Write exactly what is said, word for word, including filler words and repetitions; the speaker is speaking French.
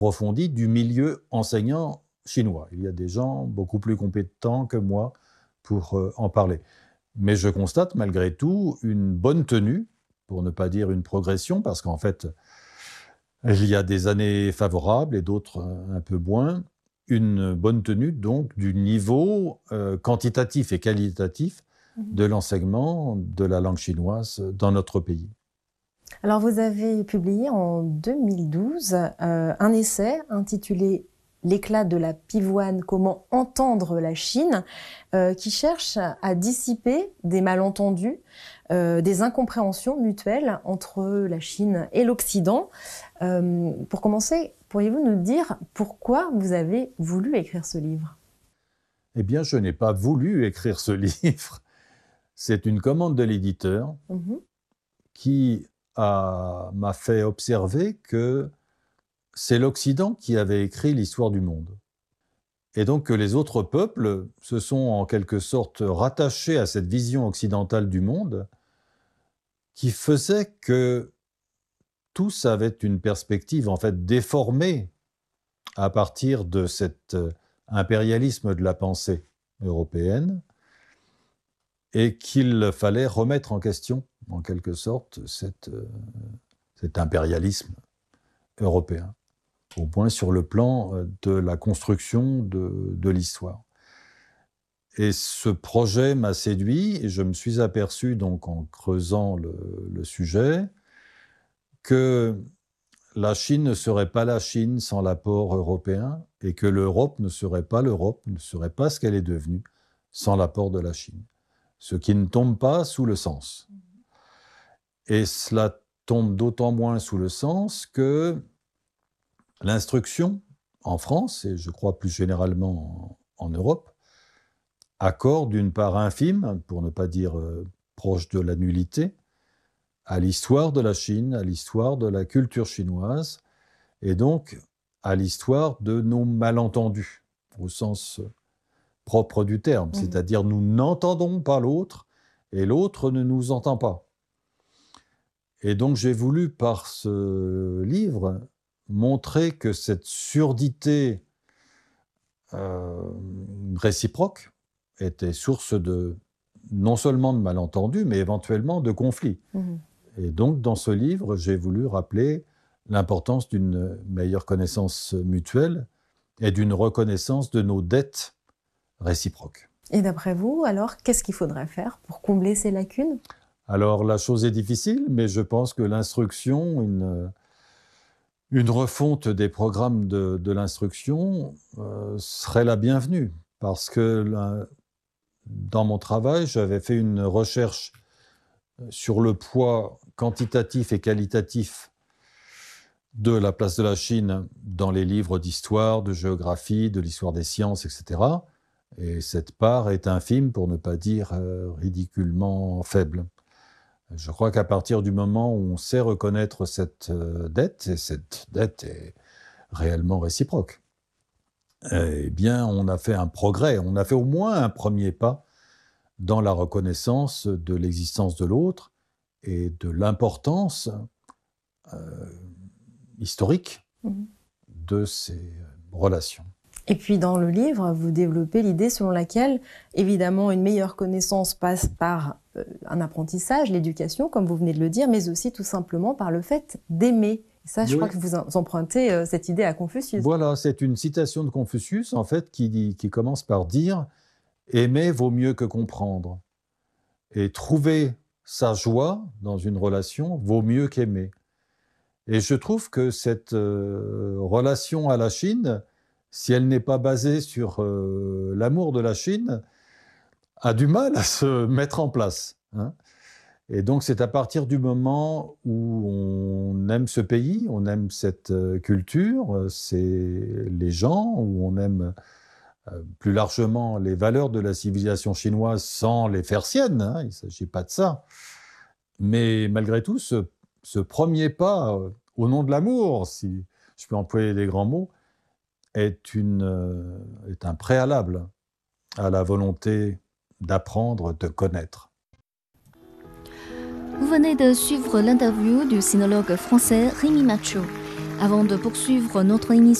approfondie du milieu enseignant chinois. Il y a des gens beaucoup plus compétents que moi pour euh, en parler. Mais je constate malgré tout une bonne tenue, pour ne pas dire une progression, parce qu'en fait, il y a des années favorables et d'autres euh, un peu moins, une bonne tenue donc du niveau euh, quantitatif et qualitatif de l'enseignement de la langue chinoise dans notre pays. Alors, vous avez publié en deux mille douze euh, un essai intitulé « L'éclat de la pivoine, comment entendre la Chine », euh, qui cherche à dissiper des malentendus, euh, des incompréhensions mutuelles entre la Chine et l'Occident. Euh, pour commencer, pourriez-vous nous dire pourquoi vous avez voulu écrire ce livre ? Eh bien, je n'ai pas voulu écrire ce livre. C'est une commande de l'éditeur Mmh. qui a- m'a fait observer que c'est l'Occident qui avait écrit l'histoire du monde. Et donc que les autres peuples se sont en quelque sorte rattachés à cette vision occidentale du monde qui faisait que tous avaient une perspective en fait déformée à partir de cet euh, impérialisme de la pensée européenne et qu'il fallait remettre en question, en quelque sorte, cette, euh, cet impérialisme européen, au moins sur le plan euh, de la construction de, de l'histoire. Et ce projet m'a séduit et je me suis aperçu, donc en creusant le, le sujet, que la Chine ne serait pas la Chine sans l'apport européen et que l'Europe ne serait pas l'Europe, ne serait pas ce qu'elle est devenue sans l'apport de la Chine. Ce qui ne tombe pas sous le sens. Et cela tombe d'autant moins sous le sens que l'instruction en France, et je crois plus généralement en, en Europe, accorde une part infime, pour ne pas dire euh, proche de la nullité, à l'histoire de la Chine, à l'histoire de la culture chinoise, et donc à l'histoire de nos malentendus, au sens propre du terme, Mmh. c'est-à-dire nous n'entendons pas l'autre et l'autre ne nous entend pas. Et donc j'ai voulu par ce livre montrer que cette surdité euh, réciproque était source de non seulement de malentendus, mais éventuellement de conflits. Mmh. Et donc dans ce livre, j'ai voulu rappeler l'importance d'une meilleure connaissance mutuelle et d'une reconnaissance de nos dettes réciproques. Et d'après vous, alors, qu'est-ce qu'il faudrait faire pour combler ces lacunes ? Alors la chose est difficile, mais je pense que l'instruction, une, une refonte des programmes de, de l'instruction euh, serait la bienvenue, parce que la, dans mon travail, j'avais fait une recherche sur le poids quantitatif et qualitatif de la place de la Chine dans les livres d'histoire, de géographie, de l'histoire des sciences, et cetera. Et cette part est infime, pour ne pas dire euh, ridiculement faible. Je crois qu'à partir du moment où on sait reconnaître cette euh, dette, et cette dette est réellement réciproque, eh bien, on a fait un progrès, on a fait au moins un premier pas dans la reconnaissance de l'existence de l'autre et de l'importance euh, historique Mmh. de ces relations. Et puis dans le livre, vous développez l'idée selon laquelle, évidemment, une meilleure connaissance passe par euh, un apprentissage, l'éducation, comme vous venez de le dire, mais aussi tout simplement par le fait d'aimer. Et ça, je Oui. crois que vous en- empruntez euh, cette idée à Confucius. Voilà, c'est une citation de Confucius, en fait, qui, dit- qui commence par dire « Aimer vaut mieux que comprendre ». Et trouver sa joie dans une relation vaut mieux qu'aimer. Et je trouve que cette euh, relation à la Chine, si elle n'est pas basée sur euh, l'amour de la Chine, a du mal à se mettre en place, hein. Et donc c'est à partir du moment où on aime ce pays, on aime cette euh, culture, c'est les gens, où on aime euh, plus largement les valeurs de la civilisation chinoise sans les faire siennes, hein, il ne s'agit pas de ça. Mais malgré tout, ce, ce premier pas, euh, au nom de l'amour, si je peux employer des grands mots, est, une, euh, est un préalable à la volonté d'apprendre, de connaître. Vous venez de suivre l'interview du sinologue français Rémi Machaut. Avant de poursuivre notre émission,